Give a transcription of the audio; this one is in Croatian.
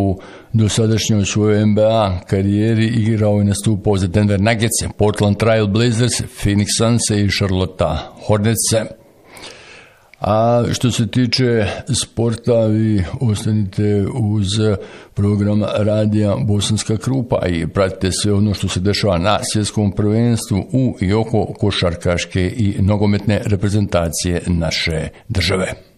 u dosadašnjoj svojoj NBA karijeri igrao i nastupao za Denver Nuggets, Portland Trail Blazers, Phoenix Suns i Charlotte Hornets. A što se tiče sporta, vi ostanite uz program radija Bosanska Krupa i pratite sve ono što se dešava na svjetskom prvenstvu u i oko košarkaške i nogometne reprezentacije naše države.